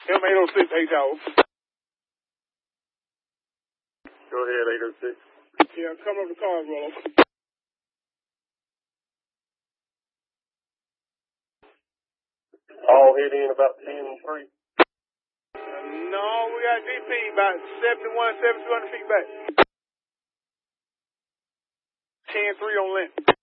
M806, 8 Tower. Go ahead, 806. Yeah, come up the cars, Rollo. All hit in about 10-3. No, we got DP about 71, 7,200 feet back. 10-3 on length.